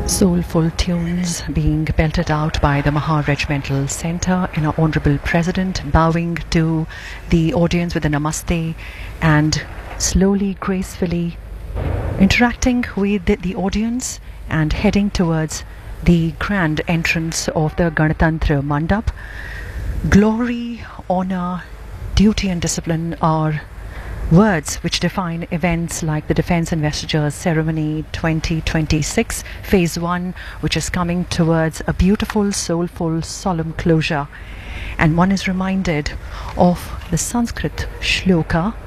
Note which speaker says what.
Speaker 1: Soulful tunes being belted out by the Maha Regimental Centre and our Honourable President bowing to the audience with a namaste and slowly, gracefully interacting with the audience and heading towards the grand entrance of the Ganatantra Mandap. Glory, honour, duty and discipline are words which define events like the Defence Investitures Ceremony 2026 Phase 1, which is coming towards a beautiful, soulful, solemn closure. And one is reminded of the Sanskrit shloka